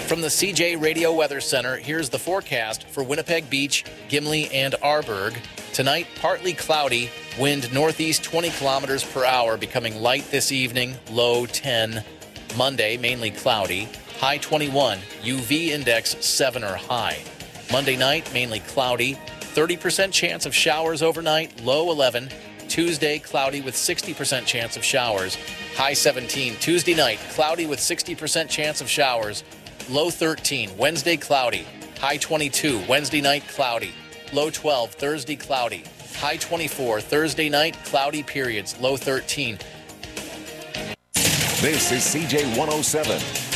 From the CJ Radio Weather Center, here's the forecast for Winnipeg Beach, Gimli, and Arborg. Tonight, partly cloudy, wind northeast 20 kilometers per hour, becoming light this evening, low 10. Monday, mainly cloudy, high 21, UV index 7 or high. Monday night, mainly cloudy, 30% chance of showers overnight, low 11. Tuesday, cloudy with 60% chance of showers, high 17. Tuesday night, cloudy with 60% chance of showers, low 13. Wednesday, cloudy, high 22. Wednesday night, cloudy, low 12. Thursday, cloudy, high 24. Thursday night, cloudy periods, low 13. This is CJ 107.